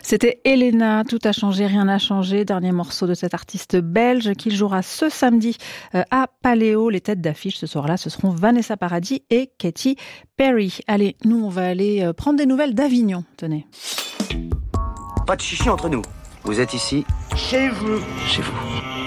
C'était Elena, Tout a changé, rien n'a changé, dernier morceau de cet artiste belge qui jouera ce samedi à Paléo. Les têtes d'affiche ce soir-là, ce seront Vanessa Paradis et Katy Perry. Allez, nous on va aller prendre des nouvelles d'Avignon, tenez. Pas de chichi entre nous. Vous êtes ici chez vous. Chez vous.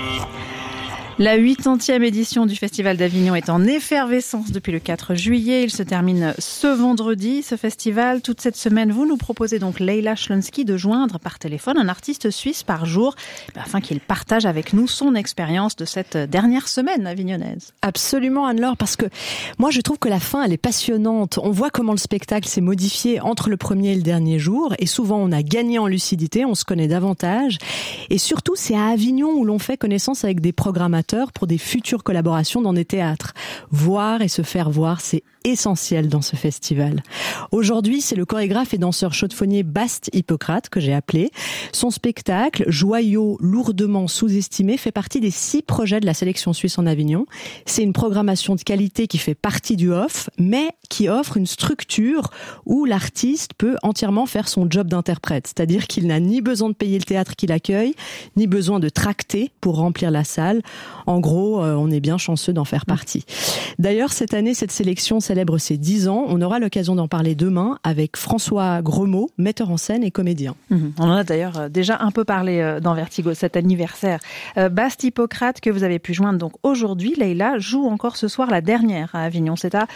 La 80e édition du Festival d'Avignon est en effervescence depuis le 4 juillet. Il se termine ce vendredi, ce festival. Toute cette semaine, vous nous proposez donc Leila Schlonsky de joindre par téléphone un artiste suisse par jour afin qu'il partage avec nous son expérience de cette dernière semaine avignonnaise. Absolument, Anne-Laure, parce que moi je trouve que la fin elle est passionnante. On voit comment le spectacle s'est modifié entre le premier et le dernier jour et souvent on a gagné en lucidité, on se connaît davantage et surtout c'est à Avignon où l'on fait connaissance avec des programmateurs pour des futures collaborations dans des théâtres. Voir et se faire voir, c'est essentiel dans ce festival. Aujourd'hui, c'est le chorégraphe et danseur chaudefonnier Bast Hippocrate que j'ai appelé. Son spectacle, Joyau lourdement sous-estimé, fait partie des 6 projets de la sélection suisse en Avignon. C'est une programmation de qualité qui fait partie du off, mais qui offre une structure où l'artiste peut entièrement faire son job d'interprète. C'est-à-dire qu'il n'a ni besoin de payer le théâtre qui l'accueille, ni besoin de tracter pour remplir la salle. En gros, on est bien chanceux d'en faire partie. D'ailleurs, cette année, cette sélection célèbre ses 10 ans. On aura l'occasion d'en parler demain avec François Gremaud, metteur en scène et comédien. On en a d'ailleurs déjà un peu parlé dans Vertigo, cet anniversaire. Bast Hippocrate, que vous avez pu joindre donc aujourd'hui, Leila, joue encore ce soir la dernière à Avignon. C'est à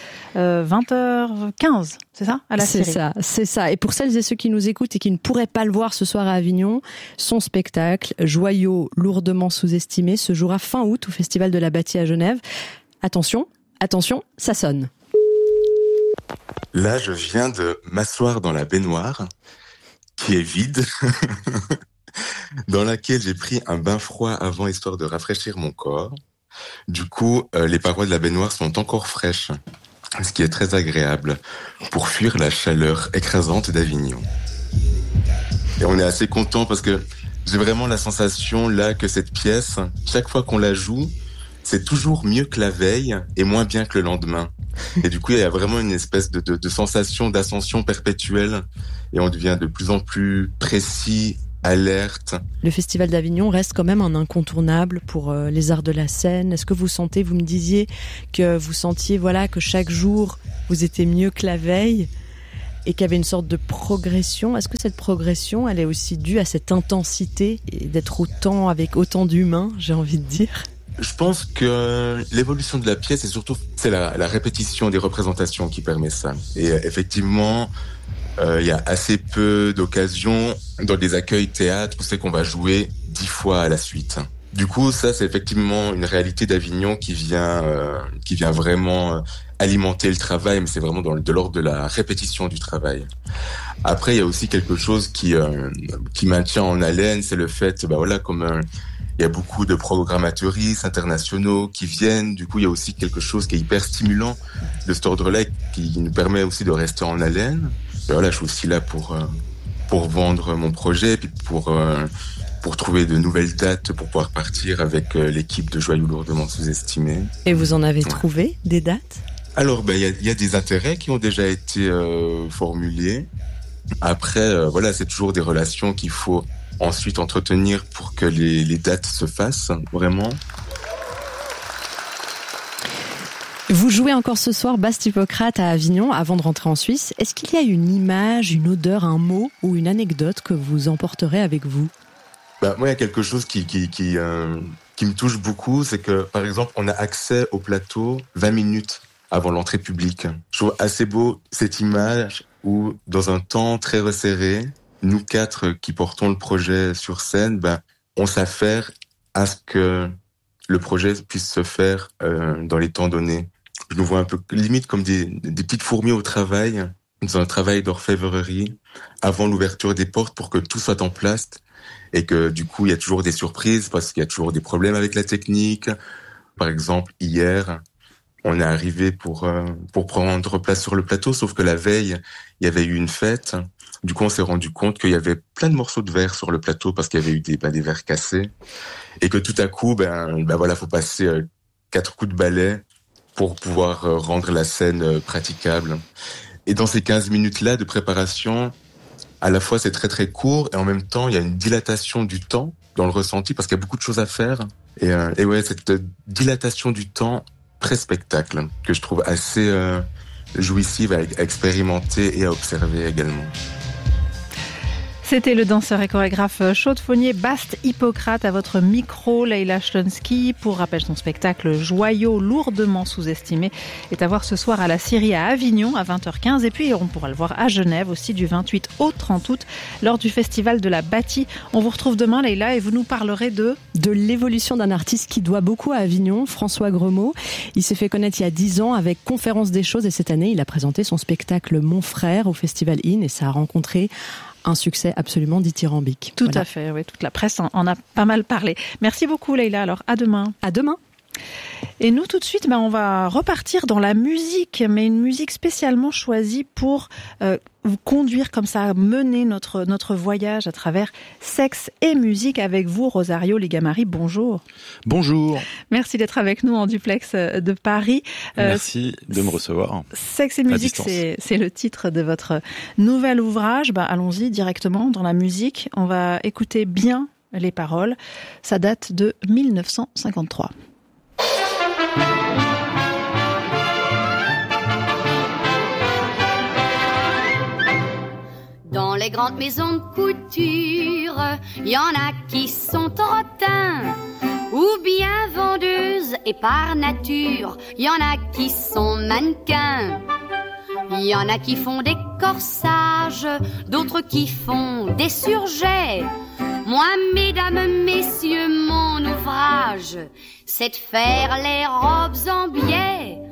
20h15, c'est ça, à la série. C'est ça. Et pour celles et ceux qui nous écoutent et qui ne pourraient pas le voir ce soir à Avignon, son spectacle, Joyau lourdement sous-estimé, se jouera fin août au Festival de la Bâtie à Genève. Attention, ça sonne. Là, je viens de m'asseoir dans la baignoire, qui est vide, dans laquelle j'ai pris un bain froid avant, histoire de rafraîchir mon corps. Du coup, les parois de la baignoire sont encore fraîches, ce qui est très agréable pour fuir la chaleur écrasante d'Avignon. Et on est assez content parce que j'ai vraiment la sensation là que cette pièce, chaque fois qu'on la joue, c'est toujours mieux que la veille et moins bien que le lendemain. Et du coup, il y a vraiment une espèce de sensation d'ascension perpétuelle et on devient de plus en plus précis, alerte. Le Festival d'Avignon reste quand même un incontournable pour les arts de la scène. Est-ce que vous me disiez que vous sentiez que chaque jour, vous étiez mieux que la veille et qu'il y avait une sorte de progression. Est-ce que cette progression, elle est aussi due à cette intensité et d'être avec autant d'humains, j'ai envie de dire ? Je pense que l'évolution de la pièce, c'est la répétition des représentations qui permet ça. Et effectivement, il y a assez peu d'occasions dans des accueils théâtre où c'est qu'on va jouer 10 fois à la suite. Du coup, ça, c'est effectivement une réalité d'Avignon qui vient vraiment alimenter le travail, mais c'est vraiment de l'ordre de la répétition du travail. Après, il y a aussi quelque chose qui maintient en haleine, c'est le fait, il y a beaucoup de programmateuristes internationaux qui viennent. Du coup, il y a aussi quelque chose qui est hyper stimulant de cet ordre-là, qui nous permet aussi de rester en haleine. Et je suis aussi là pour vendre mon projet, puis pour trouver de nouvelles dates pour pouvoir partir avec l'équipe de Joyau lourdement sous-estimé. Et vous en avez trouvé des dates ? Alors, il y a des intérêts qui ont déjà été formulés. Après, c'est toujours des relations qu'il faut ensuite entretenir pour que les dates se fassent, vraiment. Vous jouez encore ce soir Bast Hippocrate à Avignon avant de rentrer en Suisse. Est-ce qu'il y a une image, une odeur, un mot ou une anecdote que vous emporterez avec vous ? Moi, il y a quelque chose qui me touche beaucoup, c'est que, par exemple, on a accès au plateau 20 minutes avant l'entrée publique. Je trouve assez beau cette image où, dans un temps très resserré, nous 4 qui portons le projet sur scène, on s'affaire à ce que le projet puisse se faire dans les temps donnés. Je nous vois un peu limite comme des petites fourmis au travail, dans un travail d'orfèvrerie, avant l'ouverture des portes pour que tout soit en place et que du coup il y a toujours des surprises parce qu'il y a toujours des problèmes avec la technique. Par exemple, hier, on est arrivé pour prendre place sur le plateau, sauf que la veille, il y avait eu une fête. Du coup, on s'est rendu compte qu'il y avait plein de morceaux de verre sur le plateau parce qu'il y avait eu des verres cassés. Et que tout à coup, faut passer 4 coups de balai pour pouvoir rendre la scène praticable. Et dans ces 15 minutes-là de préparation, à la fois c'est très très court et en même temps il y a une dilatation du temps dans le ressenti parce qu'il y a beaucoup de choses à faire. Et ouais, cette dilatation du temps pré-spectacle que je trouve assez jouissive à expérimenter et à observer également. C'était le danseur et chorégraphe chaudefonnier Bast Hippocrate à votre micro, Leila Chlonsky. Pour rappel, son spectacle Joyau, lourdement sous-estimé, est à voir ce soir à la Syrie à Avignon à 20h15. Et puis on pourra le voir à Genève aussi du 28 au 30 août lors du festival de la Bâtie. On vous retrouve demain, Leila, et vous nous parlerez de l'évolution d'un artiste qui doit beaucoup à Avignon, François Gremaud. Il s'est fait connaître il y a 10 ans avec Conférence des choses et cette année, il a présenté son spectacle Mon frère au Festival In et ça a rencontré un succès absolument dithyrambique. Tout à fait, oui, toute la presse en a pas mal parlé. Merci beaucoup Leila, alors à demain. À demain. Et nous tout de suite, on va repartir dans la musique, mais une musique spécialement choisie pour vous conduire comme ça, mener notre voyage à travers sexe et musique avec vous, Rosario Ligamari. Bonjour. Bonjour. Merci d'être avec nous en duplex de Paris. Merci de me recevoir. Sexe et musique, c'est le titre de votre nouvel ouvrage. Allons-y directement dans la musique. On va écouter bien les paroles. Ça date de 1953. Dans les grandes maisons de couture, y en a qui sont rottins ou bien vendeuses et par nature, y en a qui sont mannequins. Y en a qui font des corsages, d'autres qui font des surjets. Moi, mesdames, messieurs, mon ouvrage, c'est de faire les robes en biais.